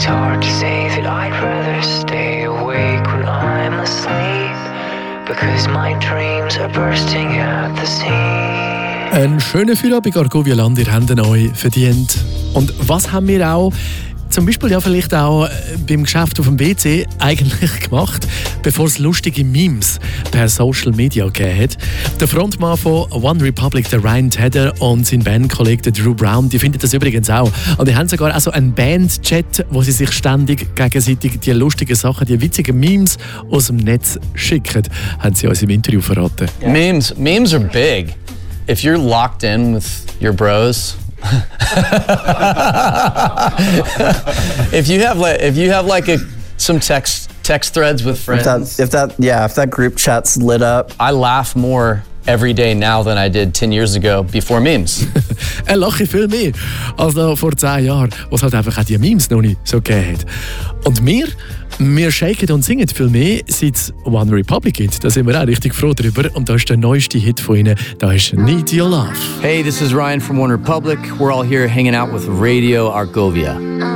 It's hard to say that I'd rather stay awake when I'm asleep, because my dreams are bursting at the seams. Einen schönen Feierabend, Argovia-Land, ihr habt ihn euch verdient. Und was haben wir auch, zum Beispiel ja vielleicht auch beim Geschäft auf dem WC eigentlich gemacht, bevor es lustige Memes per Social Media gegeben hat? Der Frontmann von One Republic, der Ryan Tedder, und sein Bandkollege der Drew Brown, die finden das übrigens auch. Und die haben sogar auch so einen Band-Chat, wo sie sich ständig gegenseitig die lustigen Sachen, die witzigen Memes aus dem Netz schicken, haben sie uns im Interview verraten. Yeah. Memes are big. If you're locked in with your bros, if you have like some text threads with friends, if that group chat's lit up, I laugh more every day now than I did 10 years ago before memes. Lache viel mehr als noch vor 10 Jahren, wo es halt einfach auch die Memes noch nicht so gegeben hat. Und wir shaken und singen viel mehr, seit es One Republic gibt. Da sind wir auch richtig froh drüber. Und da ist der neueste Hit von ihnen. Da ist Need Your Love. Hey, this is Ryan from One Republic. We're all here hanging out with Radio Argovia.